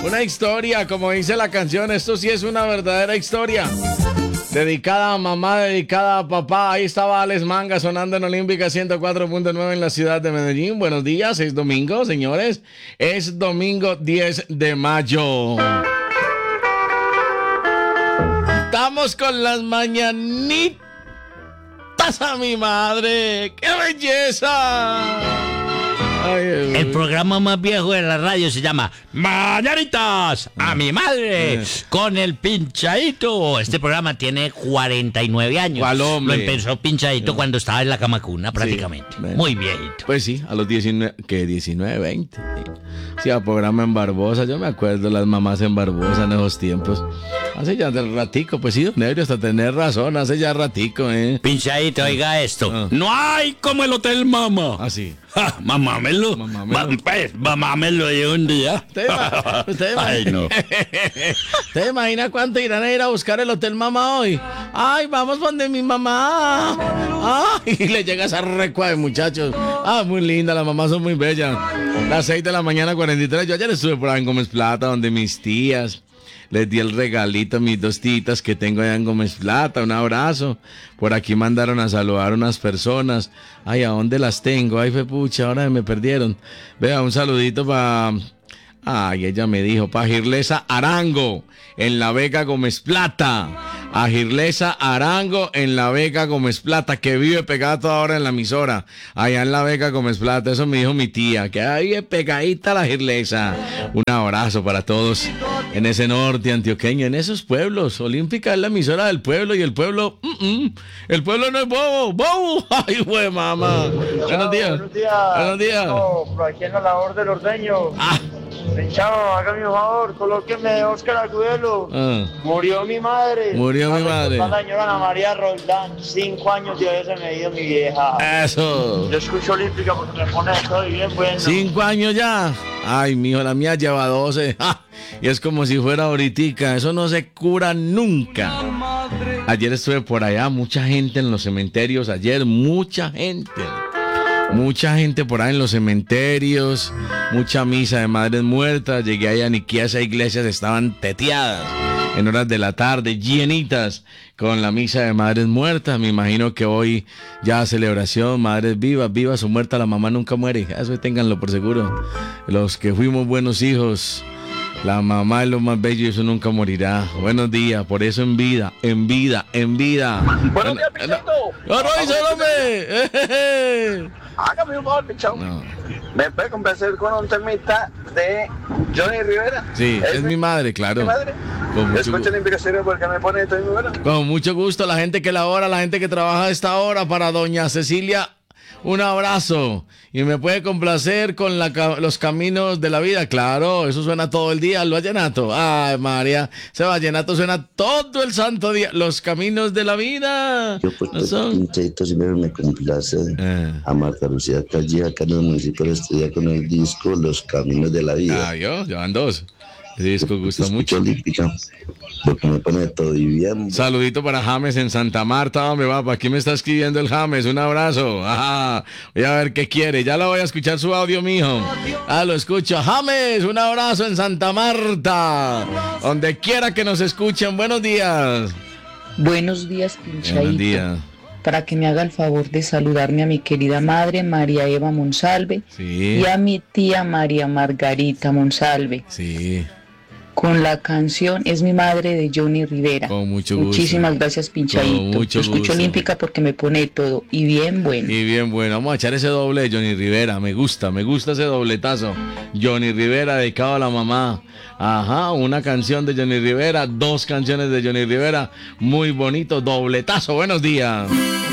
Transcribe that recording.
Una historia, como dice la canción, esto sí es una verdadera historia. Dedicada a mamá, dedicada a papá. Ahí estaba Alex Manga sonando en Olímpica 104.9 en la ciudad de Medellín. Buenos días, es domingo, señores. Es domingo 10 de mayo. Estamos con las mañanitas a mi madre. ¡Qué belleza! Ay, el programa más viejo de la radio se llama Mañanitas a mi madre con el Pinchadito. Este programa tiene 49 años. ¿Cuál hombre? Lo empezó Pinchadito cuando estaba en la cama cuna prácticamente. Sí, bueno. Muy viejito. Pues sí, a los 19, ¿qué? 19, 20. Sí, a programa en Barbosa. Yo me acuerdo las mamás en Barbosa en esos tiempos. Hace ya del ratico, pues sí, don Ebrio, hasta tener razón, hace ya ratico, Pinchadito, oiga esto. No hay como el Hotel Mama. Así. Ja, mamámelo. Mamámelo de un día. Ay, no. ¿Usted imagina cuánto irán a ir a buscar el Hotel Mama hoy? Ay, vamos donde mi mamá. Ay, y le llega esa recua de muchachos. Ah, muy linda, las mamás son muy bellas. Las 6 de la mañana, 43. Yo ayer estuve por ahí en Gómez Plata, donde mis tías. Les di el regalito a mis dos titas que tengo allá en Gómez Plata. Un abrazo. Por aquí mandaron a saludar a unas personas. Ay, ¿a dónde las tengo? Ay, fue pucha, ahora me perdieron. Vea, un saludito para... Ay, ella me dijo, para Girlesa Arango, en La Vega Gómez Plata. A Girlesa Arango en La Vega Gómez Plata, que vive pegada toda hora en la emisora. Allá en La Vega Gómez Plata, eso me dijo mi tía, que ahí es pegadita la Girlesa. Un abrazo para todos en ese norte antioqueño, en esos pueblos. Olímpica es la emisora del pueblo y el pueblo, el pueblo no es bobo, bobo. Ay, güey, mamá. Buenos días. Buenos días. Buenos días. No, por aquí en la labor del ordeño. Chao, hágame un favor, colóqueme Óscar Agudelo. Murió mi madre. Murió mi madre. La señora Ana María Roldán, 5 años de haberse me ido mi vieja. Eso. Yo escucho Olímpica porque me pone todo bien bueno. 5 años ya. Ay, mijo, la mía lleva 12. Y es como si fuera ahoritica. Eso no se cura nunca. Ayer estuve por allá, mucha gente en los cementerios. Ayer, mucha gente. Mucha gente por ahí en los cementerios, mucha misa de madres muertas. Llegué allá ni que esas iglesias estaban teteadas en horas de la tarde, llenitas con la misa de madres muertas. Me imagino que hoy ya celebración, madres vivas, vivas o muertas, la mamá nunca muere. Eso ténganlo por seguro. Los que fuimos buenos hijos, la mamá es lo más bello y eso nunca morirá. Buenos días, por eso en vida, en vida, en vida. Buenos días, Pichito. ¡No, Hágame un favor, Pichón. no! ¿Me puede complacer con un temita de Johnny Rivera? Sí, es mi madre, claro. ¿Mi madre? Con mucho Escucha la invitación porque me pone todo muy bueno. Con mucho gusto, la gente que labora, la gente que trabaja a esta hora, para doña Cecilia, un abrazo. Y me puede complacer con los caminos de la vida. Claro, eso suena todo el día, el vallenato. Ay, María, ese vallenato suena todo el santo día. Los caminos de la vida. Yo por ¿No son? Pinchadito siempre me complace a Marta Lucía Calle, acá en el municipio de Estudia con el disco Los Caminos de la Vida. Ah, ya van dos. El disco gusta mucho. Olímpica, porque me pone todo y bien. Saludito para James en Santa Marta, hombre, va, aquí me está escribiendo el James, un abrazo. Ajá, voy a ver qué quiere, ya lo voy a escuchar su audio, mijo. Ah, lo escucho. James, un abrazo en Santa Marta, donde quiera que nos escuchen. Buenos días. Buenos días, Pinchadito. Buenos días. Para que me haga el favor de saludarme a mi querida madre, María Eva Monsalve, Sí. y a mi tía María Margarita Monsalve, Sí, con la canción Es mi madre de Johnny Rivera. con mucho gusto. Muchísimas gracias, Pinchadito. Con mucho Escucho gusto. Olímpica porque me pone todo y bien bueno. Y bien, bueno, vamos a echar ese doble de Johnny Rivera. Me gusta ese dobletazo. Johnny Rivera dedicado a la mamá. Ajá, una canción de Johnny Rivera, 2 canciones de Johnny Rivera. Muy bonito, dobletazo. Buenos días.